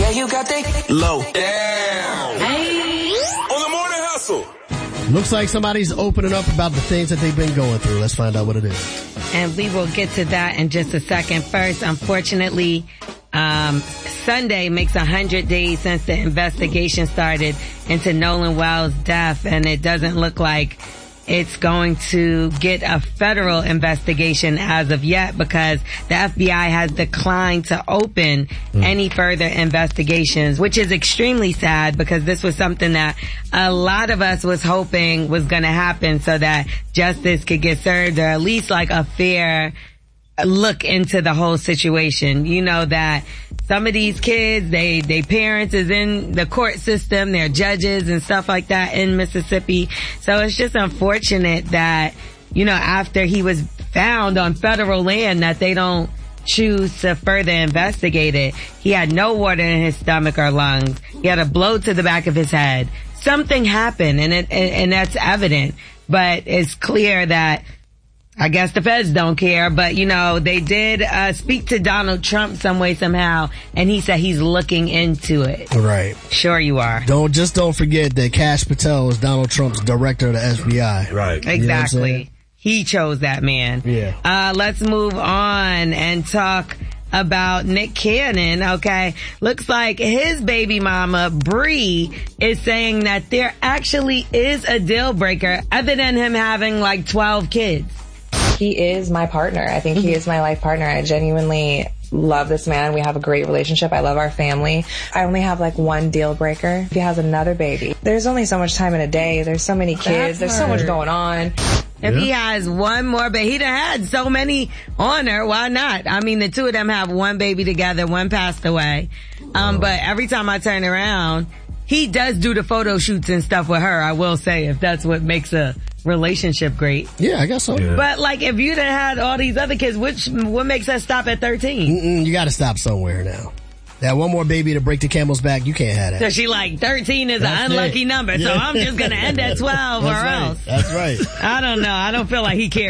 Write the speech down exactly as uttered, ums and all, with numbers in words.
Yeah, you got that low down. Hey. On the morning hustle. Looks like somebody's opening up about the things that they've been going through. Let's find out what it is. And we will get to that in just a second. First, unfortunately, um, Sunday makes one hundred days since the investigation started into Nolan Wells' death, and it doesn't look like it's going to get a federal investigation as of yet because the F B I has declined to open mm. any further investigations, which is extremely sad because this was something that a lot of us was hoping was going to happen so that justice could get served or at least like a fair look into the whole situation. You know that some of these kids, they, they parents is in the court system, they're judges and stuff like that in Mississippi. So it's just unfortunate that, you know, after he was found on federal land that they don't choose to further investigate it. He had no water in his stomach or lungs. He had a blow to the back of his head. Something happened and it, and, and that's evident, but it's clear that I guess the feds don't care, but you know, they did uh speak to Donald Trump some way, somehow, and he said he's looking into it. Right. Sure you are. Don't, just don't forget that Kash Patel is Donald Trump's director of the F B I. Right. Exactly. You know he chose that man. Yeah. Uh, let's move on and talk about Nick Cannon, okay? Looks like his baby mama, Bree, is saying that there actually is a deal breaker other than him having like twelve kids. He is my partner. I think he is my life partner. I genuinely love this man. We have a great relationship. I love our family. I only have like one deal breaker. If he has another baby, there's only so much time in a day. There's so many kids. There's so much going on. If yeah. he has one more baby, he done had so many on her. Why not? I mean, the two of them have one baby together. One passed away. Um, oh. But every time I turn around, he does do the photo shoots and stuff with her. I will say, if that's what makes a relationship great. Yeah, I guess so. Yeah. But like, if you done had all these other kids, which, what makes us stop at thirteen? Mm-mm, you gotta stop somewhere now. That one more baby to break the camel's back, you can't have that. So she like, thirteen is That's an unlucky it. number, yeah. So I'm just gonna end at twelve or right. else. That's right. I don't know. I don't feel like he cares.